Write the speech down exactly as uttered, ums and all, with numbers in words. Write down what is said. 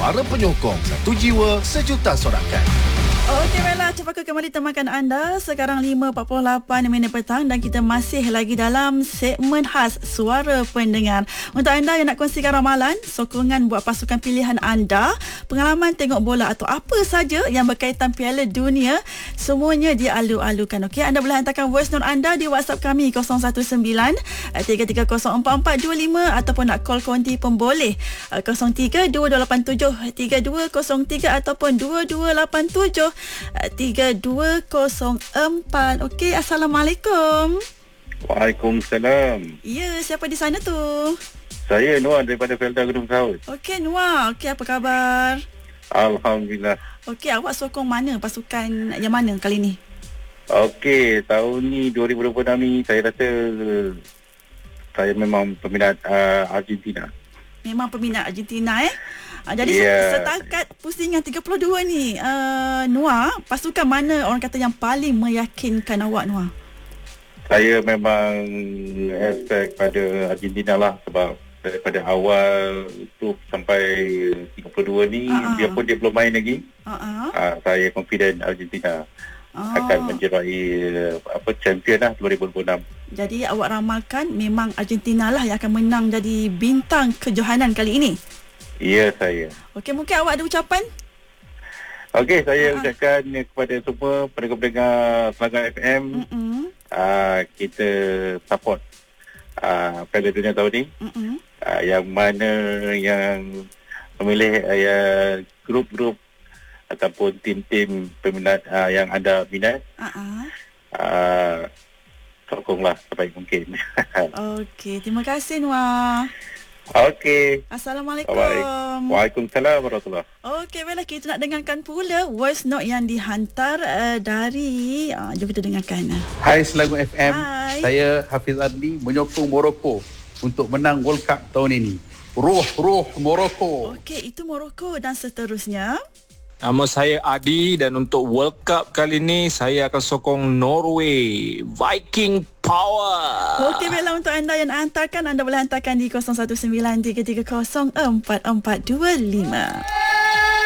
Suara penyokong, satu jiwa, sejuta sorakan. Okey, baiklah. Cepat ke kembali temakan anda. Sekarang lima empat puluh lapan minit petang dan kita masih lagi dalam segmen khas Suara Pendengar. Untuk anda yang nak kongsikan ramalan, sokongan buat pasukan pilihan anda, pengalaman tengok bola atau apa saja yang berkaitan Piala Dunia, semuanya dialu-alukan. Okey, anda boleh hantarkan voice note anda di WhatsApp kami kosong satu sembilan tiga tiga kosong empat empat dua lima ataupun nak call konti pun boleh kosong tiga dua dua lapan tujuh tiga dua kosong tiga ataupun dua dua lapan tujuh tiga dua kosong empat. Okey, Assalamualaikum. Waalaikumsalam. Ya, siapa di sana tu? Saya Noah daripada Felda Gunung Sahut. Okey, Noah. Okey, apa khabar? Alhamdulillah. Okey, awak sokong mana pasukan yang mana kali ni? Okey, tahun ni dua ribu dua puluh enam ni saya rasa saya memang peminat uh, Argentina. Memang peminat Argentina eh? Uh, jadi yeah. setakat pusingan tiga puluh dua ni, uh, Noah, pasukan mana orang kata yang paling meyakinkan awak, Noah? Saya memang expect pada Argentina lah, sebab daripada awal tu sampai tiga puluh dua ni, uh-huh. dia pun dia belum main lagi. Uh-huh. Uh, saya confident Argentina oh. akan menjerai apa champion lah dua ribu dua puluh enam. Jadi awak ramalkan memang Argentina lah yang akan menang jadi bintang kejohanan kali ini. Ya, saya. Okey, mungkin awak ada ucapan? Okey, saya uh-huh. ucapkan kepada semua pendengar-pendengar Selangor F M, uh-huh. uh, kita support uh, Piala Dunia tahun ni. Uh-huh. Uh, yang mana yang memilih uh, grup-grup ataupun tim-tim peminat uh, yang anda minat. Uh-huh. Uh, sokonglah sebaik mungkin. Okey, terima kasih, Noah. Okey. Assalamualaikum. Waalaikumsalam warahmatullahi. Okey, baiklah, kita nak dengarkan pula voice note yang dihantar uh, dari uh, jom kita dengarkan. Hai Selangor F M. Hai. Saya Hafiz Adli menyokong Morocco untuk menang World Cup tahun ini. Ruh ruh Morocco. Okey, itu Morocco dan seterusnya. Nama saya Adi dan untuk World Cup kali ni saya akan sokong Norway. Viking Power. Okey, baiklah, untuk anda yang nak hantarkan, anda boleh hantarkan di kosong satu sembilan tiga tiga kosong empat empat dua lima.